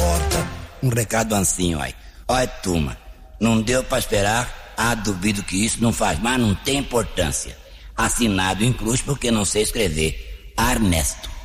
porta um recado assim, ó. Olha, turma, não deu pra esperar, duvido que isso não faz, mas não tem importância. Assinado em cruz porque não sei escrever. Ernesto.